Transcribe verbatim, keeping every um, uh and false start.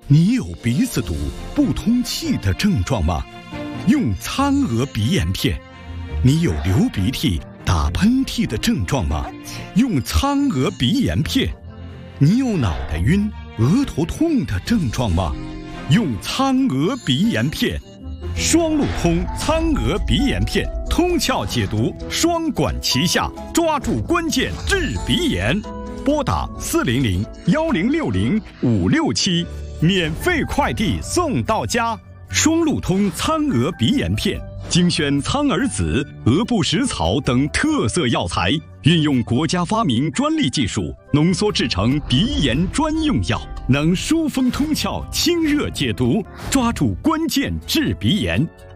你有鼻子堵、不通气的症状吗？用苍娥鼻炎片。你有流鼻涕、打喷嚏的症状吗？用苍娥鼻炎片。你有脑袋晕、额头痛的症状吗？用苍娥鼻炎片。双路通苍娥鼻炎片，通窍解毒，双管齐下，抓住关键治鼻炎。拨打四零零幺零六零五六七，免费快递送到家。双路通苍娥鼻炎片，精选苍耳子、鹅不食草等特色药材，运用国家发明专利技术，浓缩制成鼻炎专用药，能疏风通窍、清热解毒，抓住关键治鼻炎。